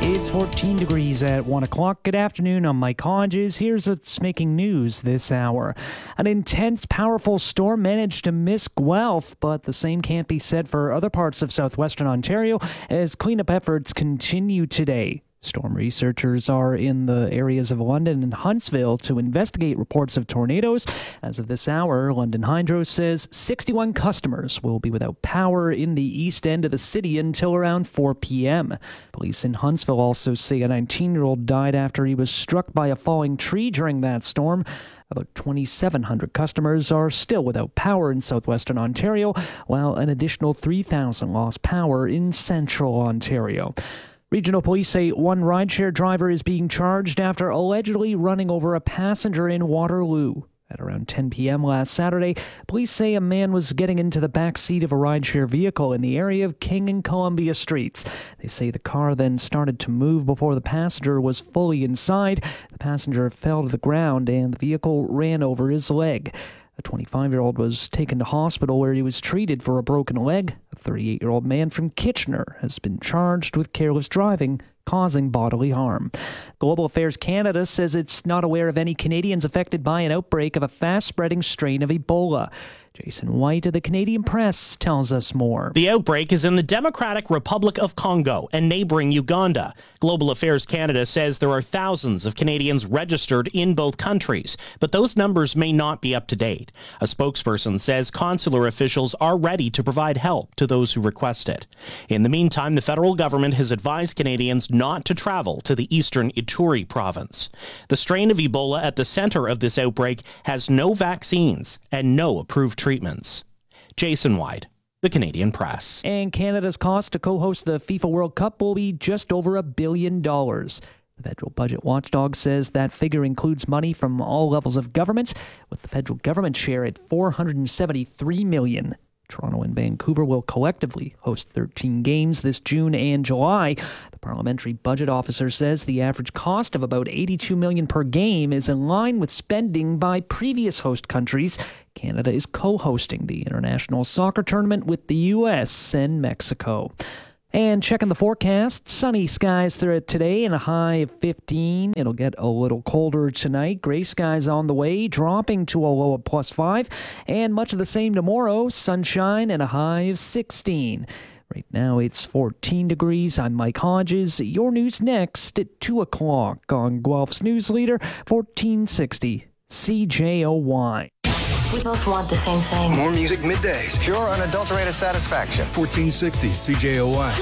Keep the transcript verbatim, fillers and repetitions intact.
It's fourteen degrees at one o'clock. Good afternoon, I'm Mike Hodges. Here's what's making news this hour. An intense, powerful storm managed to miss Guelph, but the same can't be said for other parts of southwestern Ontario as cleanup efforts continue today. Storm researchers are in the areas of London and Huntsville to investigate reports of tornadoes. As of this hour, London Hydro says sixty-one customers will be without power in the east end of the city until around four p.m. Police in Huntsville also say a nineteen-year-old died after he was struck by a falling tree during that storm. About twenty-seven hundred customers are still without power in southwestern Ontario, while an additional three thousand lost power in central Ontario. Regional police say one rideshare driver is being charged after allegedly running over a passenger in Waterloo. At around ten p.m. last Saturday, police say a man was getting into the back seat of a rideshare vehicle in the area of King and Columbia Streets. They say the car then started to move before the passenger was fully inside. The passenger fell to the ground and the vehicle ran over his leg. A twenty-five-year-old was taken to hospital where he was treated for a broken leg. A thirty-eight-year-old man from Kitchener has been charged with careless driving, causing bodily harm. Global Affairs Canada says it's not aware of any Canadians affected by an outbreak of a fast-spreading strain of Ebola. Jason White of the Canadian Press tells us more. The outbreak is in the Democratic Republic of Congo and neighboring Uganda. Global Affairs Canada says there are thousands of Canadians registered in both countries, but those numbers may not be up to date. A spokesperson says consular officials are ready to provide help to those who request it. In the meantime, the federal government has advised Canadians not to travel to the eastern Ituri province. The strain of Ebola at the center of this outbreak has no vaccines and no approved treatments. treatments. Jason White, the Canadian Press. And Canada's cost to co-host the FIFA World Cup will be just over a billion dollars. The federal budget watchdog says that figure includes money from all levels of government, with the federal government share at four hundred seventy-three million dollars. Toronto and Vancouver will collectively host thirteen games this June and July. The parliamentary budget officer says the average cost of about eighty-two million dollars per game is in line with spending by previous host countries. Canada is co-hosting the international soccer tournament with the U S and Mexico. And checking the forecast, sunny skies throughout today and a high of fifteen. It'll get a little colder tonight. Gray skies on the way, dropping to a low of plus five. And much of the same tomorrow, sunshine and a high of sixteen. Right now it's fourteen degrees. I'm Mike Hodges. Your news next at two o'clock on Guelph's News Leader, fourteen sixty C J O Y. We both want the same thing. More music middays. Pure, unadulterated satisfaction. fourteen sixty C J O Y.